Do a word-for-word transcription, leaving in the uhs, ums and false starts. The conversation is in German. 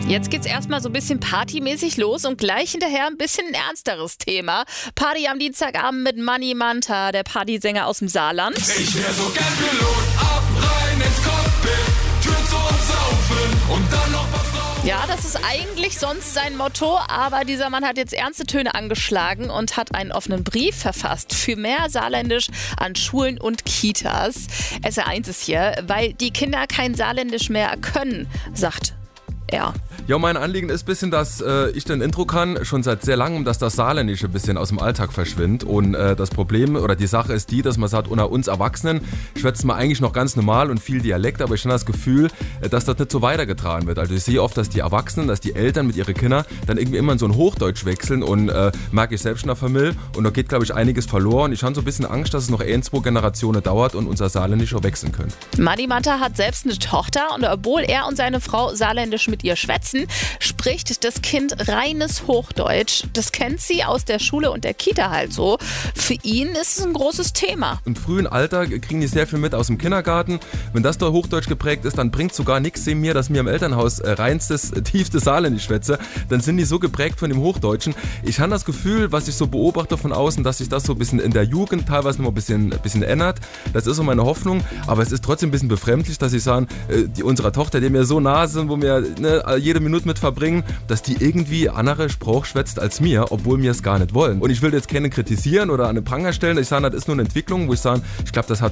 Jetzt geht's erstmal so ein bisschen partymäßig los und gleich hinterher ein bisschen ein ernsteres Thema. Party am Dienstagabend mit Manni Manta, der Partysänger aus dem Saarland. Ich wär so gern Pilot, ab rein ins Cockpit, Tür zum Saufen und dann noch was drauf. Ja, das ist eigentlich sonst sein Motto, aber dieser Mann hat jetzt ernste Töne angeschlagen und hat einen offenen Brief verfasst für mehr Saarländisch an Schulen und Kitas. S R eins ist hier, weil die Kinder kein Saarländisch mehr können, sagt er. Ja, mein Anliegen ist ein bisschen, dass äh, ich den Intro kann, schon seit sehr langem, dass das Saarländische ein bisschen aus dem Alltag verschwindet. Und äh, das Problem oder die Sache ist die, dass man sagt, unter uns Erwachsenen schwätzen wir eigentlich noch ganz normal und viel Dialekt, aber ich habe das Gefühl, äh, dass das nicht so weitergetragen wird. Also ich sehe oft, dass die Erwachsenen, dass die Eltern mit ihren Kindern dann irgendwie immer in so ein Hochdeutsch wechseln und äh, merke ich selbst in der Familie. Und da geht, glaube ich, einiges verloren. Ich habe so ein bisschen Angst, dass es noch ein, zwei Generationen dauert und unser Saarländisch auch wechseln könnte. Manni Manta hat selbst eine Tochter und obwohl er und seine Frau Saarländisch mit ihr schwätzen, spricht das Kind reines Hochdeutsch. Das kennt sie aus der Schule und der Kita halt so. Für ihn ist es ein großes Thema. Im frühen Alter kriegen die sehr viel mit aus dem Kindergarten. Wenn das da Hochdeutsch geprägt ist, dann bringt sogar nichts sehen mir, dass mir im Elternhaus äh, reinstes, tiefstes Saarländisch schwätze. Dann sind die so geprägt von dem Hochdeutschen. Ich habe das Gefühl, was ich so beobachte von außen, dass sich das so ein bisschen in der Jugend teilweise noch ein bisschen, ein bisschen ändert. Das ist so meine Hoffnung. Aber es ist trotzdem ein bisschen befremdlich, dass ich sage, äh, die, unserer Tochter, die mir so nah sind, wo wir ne, jede Minute mit verbringen, dass die irgendwie andere Sprache schwätzt als mir, obwohl wir es gar nicht wollen. Und ich will jetzt keinen kritisieren oder an den Pranger stellen. Ich sage, das ist nur eine Entwicklung, wo ich sage, ich glaube, das hat